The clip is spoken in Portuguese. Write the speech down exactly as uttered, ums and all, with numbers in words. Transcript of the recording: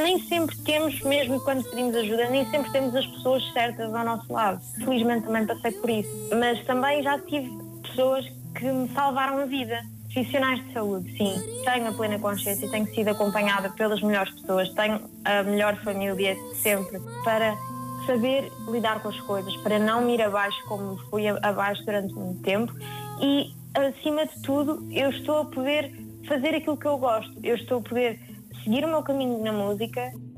nem sempre temos, mesmo quando pedimos ajuda, nem sempre temos as pessoas certas ao nosso lado. Felizmente também passei por isso. Mas também já tive pessoas que me salvaram a vida. Profissionais de saúde, sim. Tenho a plena consciência e tenho sido acompanhada pelas melhores pessoas. Tenho a melhor família sempre para saber lidar com as coisas, para não me ir abaixo como fui abaixo durante muito tempo. E, acima de tudo, eu estou a poder fazer aquilo que eu gosto. Eu estou a poder seguir o meu caminho na música